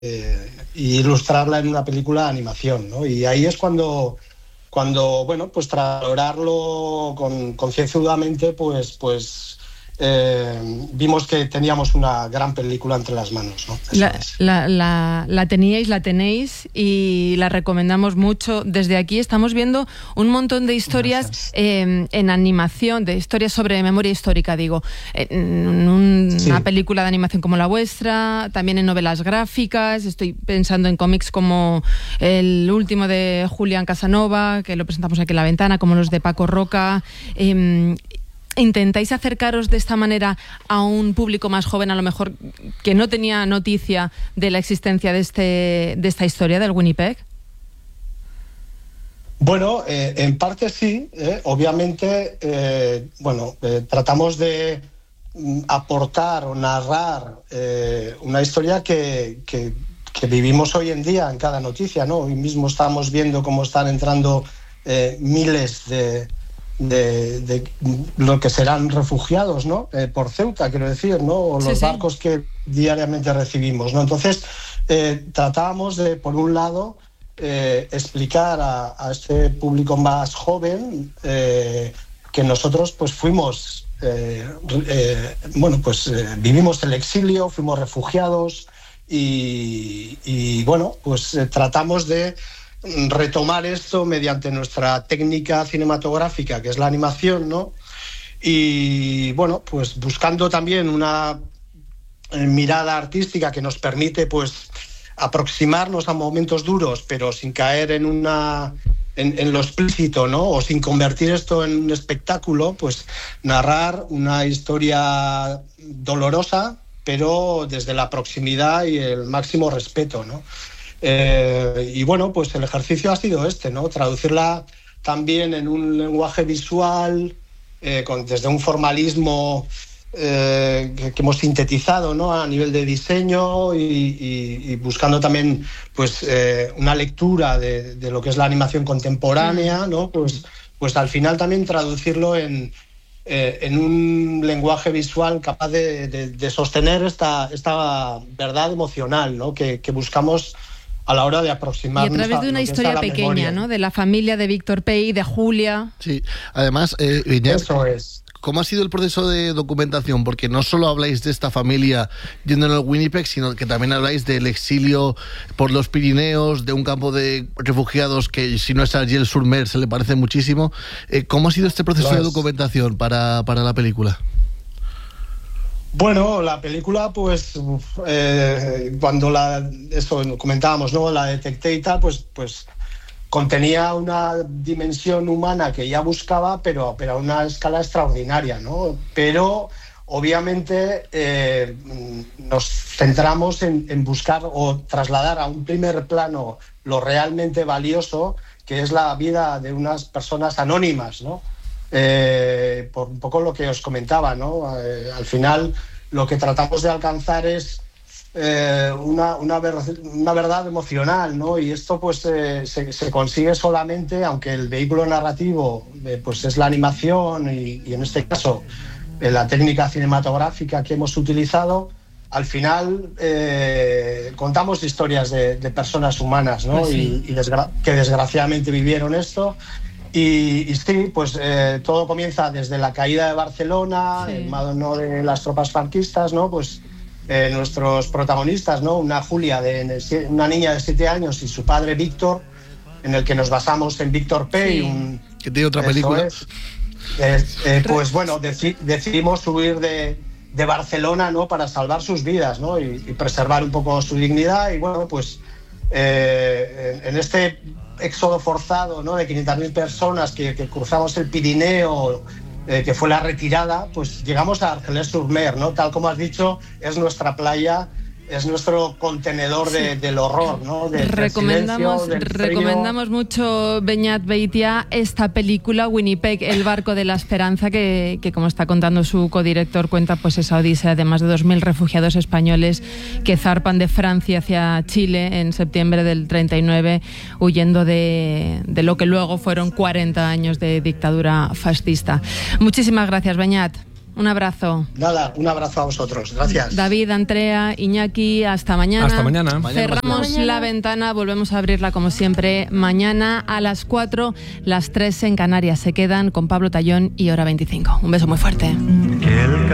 y ilustrarla en una película de animación, ¿no? Y ahí es cuando bueno, pues tras valorarlo concienzudamente, pues vimos que teníamos una gran película entre las manos, ¿no? La tenéis y la recomendamos mucho. Desde aquí estamos viendo un montón de historias en animación, de historias sobre memoria histórica, digo. Una película de animación como la vuestra, también en novelas gráficas, estoy pensando en cómics como el último de Julián Casanova, que lo presentamos aquí en La Ventana, como los de Paco Roca. ¿Intentáis acercaros de esta manera a un público más joven, a lo mejor que no tenía noticia de la existencia de esta historia del Winnipeg? Bueno, en parte sí. Obviamente, tratamos de aportar o narrar una historia que vivimos hoy en día en cada noticia, ¿no? Hoy mismo estamos viendo cómo están entrando miles de lo que serán refugiados, ¿no? Por Ceuta, quiero decir, ¿no? O los barcos que diariamente recibimos, ¿no? Entonces, tratábamos de, por un lado, explicar a este público más joven que nosotros pues fuimos, vivimos el exilio, fuimos refugiados y bueno, pues tratamos de retomar esto mediante nuestra técnica cinematográfica, que es la animación, ¿no? Y bueno, pues buscando también una mirada artística que nos permite pues aproximarnos a momentos duros, pero sin caer en lo explícito, ¿no? O sin convertir esto en un espectáculo, pues narrar una historia dolorosa, pero desde la proximidad y el máximo respeto, ¿no? Y bueno, pues el ejercicio ha sido ¿no? Traducirla también en un lenguaje visual, desde un formalismo que hemos sintetizado, ¿no? A nivel de diseño y buscando también pues una lectura de lo que es la animación contemporánea, ¿no? Pues al final también traducirlo en un lenguaje visual capaz de sostener esta verdad emocional, ¿no? Que buscamos a la hora de aproximarnos. Y a través de una historia pequeña, ¿no? De la familia de Víctor Pey, de Julia. Sí, además, Viñat, eso es. ¿Cómo ha sido el proceso de documentación? Porque no solo habláis de esta familia yendo en el Winnipeg, sino que también habláis del exilio por los Pirineos, de un campo de refugiados que, si no es Argel-sur-Mer, se le parece muchísimo. ¿Cómo ha sido este proceso de documentación para la película? Bueno, la película, pues, cuando comentábamos, ¿no? La detecté y tal, pues contenía una dimensión humana que ya buscaba, pero a una escala extraordinaria, ¿no? Pero, obviamente, nos centramos en buscar o trasladar a un primer plano lo realmente valioso, que es la vida de unas personas anónimas, ¿no? Por un poco lo que os comentaba, ¿no? Al final lo que tratamos de alcanzar es una verdad emocional, ¿no? Y esto pues se consigue solamente, aunque el vehículo narrativo pues es la animación y en este caso la técnica cinematográfica que hemos utilizado. Al final contamos historias de personas humanas, ¿no? Pues sí. Que desgraciadamente vivieron esto. Y sí, pues todo comienza desde la caída de Barcelona, sí, el mano de las tropas franquistas, ¿no? Pues nuestros protagonistas, ¿no? Una Julia, una niña de 7 años y su padre Víctor, en el que nos basamos en Víctor Pey. Sí. Que tiene otra película. Pues bueno, decidimos huir de Barcelona, ¿no? Para salvar sus vidas, ¿no? Y preservar un poco su dignidad. Y bueno, pues en este éxodo forzado, ¿no? De 500.000 personas que cruzamos el Pirineo, que fue la retirada, pues llegamos a Argelès-sur-Mer, ¿no? Tal como has dicho, es nuestra playa, es nuestro contenedor del horror, ¿no? Recomendamos mucho, Beñat Beitia, esta película, Winnipeg, el barco de la esperanza, que como está contando su codirector, cuenta pues esa odisea de más de 2.000 refugiados españoles que zarpan de Francia hacia Chile en septiembre del 39, huyendo de lo que luego fueron 40 años de dictadura fascista. Muchísimas gracias, Beñat. Un abrazo. Nada, un abrazo a vosotros. Gracias. David, Andrea, Iñaki, hasta mañana. Hasta mañana. Cerramos la ventana, volvemos a abrirla como siempre mañana a las 4, las 3 en Canarias. Se quedan con Pablo Tallón y Hora 25. Un beso muy fuerte.